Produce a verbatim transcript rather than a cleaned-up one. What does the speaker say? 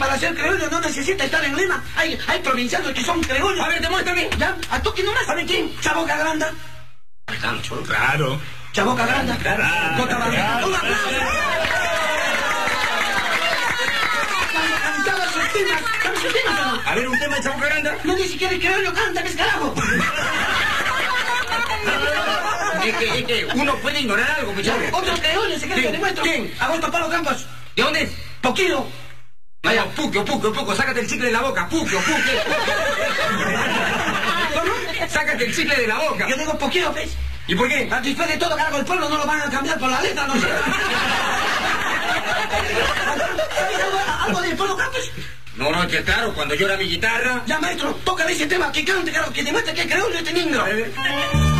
para ser criollo no necesita estar en Lima. Hay, hay provincianos que son criollos. A ver, demuéstrame. ¿Ya? ¿A tú que nomás saben quién? Chaboca Granda. Claro. Chaboca Granda. Claro. Cota Barriga. ¡Un aplauso! Cuando cantaba sus temas, ¿sabes sus temas o no? A ver, un tema de Chaboca Granda. No, ni siquiera el criollo canta, ¿qué es carajo? Es que, es que uno puede ignorar algo, muchacho. Otro criollo, si quieres te demuestro. ¿Quién? Agosto Palo Campos. ¿De dónde es? Poquillo. Vaya, Puquio, Puquio, Puquio, sácate el chicle de la boca, Puquio, Puquio. Sácate el chicle de la boca. Yo digo Poquillo, ¿ves? ¿Y por qué? A después de todo, carajo, el pueblo no lo van a cambiar por la letra, no sé. ¿Sabes algo, algo del Palo Campos? No, no, es que claro, cuando llora mi guitarra... Ya, maestro, tócale ese tema, que cante, carajo, que demuestre que es criollo este niño.